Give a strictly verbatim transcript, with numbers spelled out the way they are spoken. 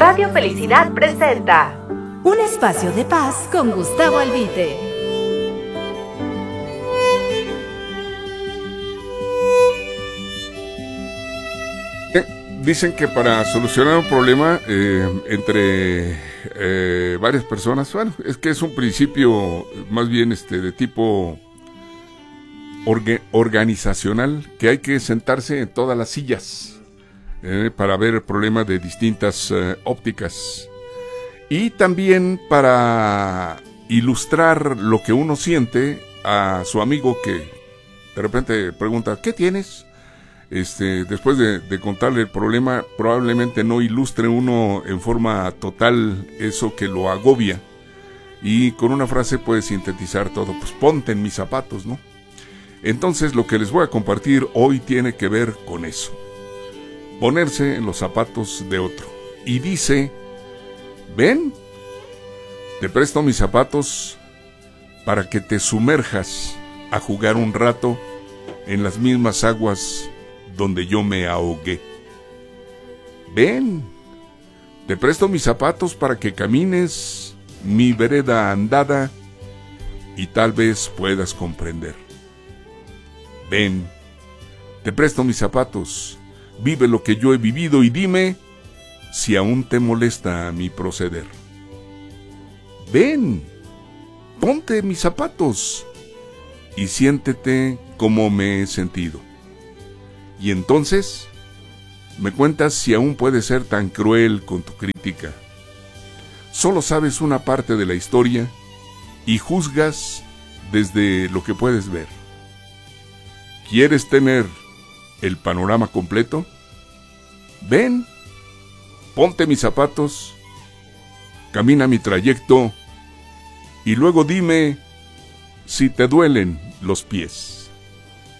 Radio Felicidad presenta un espacio de paz con Gustavo Albite. Dicen que para solucionar un problema eh, entre eh, varias personas, bueno, es que es un principio más bien este de tipo orga, organizacional, que hay que sentarse en todas las sillas eh, para ver el problema de distintas eh, ópticas, y también para ilustrar lo que uno siente a su amigo que de repente pregunta, ¿qué tienes? Este, después de, de contarle el problema, probablemente no ilustre uno en forma total eso que lo agobia, y con una frase puede sintetizar todo. Pues ponte en mis zapatos, ¿no? Entonces lo que les voy a compartir hoy tiene que ver con eso, ponerse en los zapatos de otro. Y dice, ven, te presto mis zapatos para que te sumerjas a jugar un rato en las mismas aguas donde yo me ahogué. Ven, te presto mis zapatos para que camines mi vereda andada y tal vez puedas comprender. Ven, te presto mis zapatos, vive lo que yo he vivido y dime si aún te molesta mi proceder. Ven, ponte mis zapatos y siéntete como me he sentido. Y entonces me cuentas si aún puedes ser tan cruel con tu crítica. Solo sabes una parte de la historia y juzgas desde lo que puedes ver. ¿Quieres tener el panorama completo? Ven, ponte mis zapatos, camina mi trayecto y luego dime si te duelen los pies.